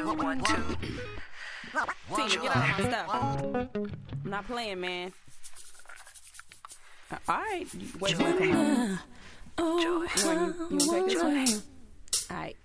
1, 2. Tina, get out of my stuff. I'm not playing, man. All right. Wait, Joy. you want to take this one? All right.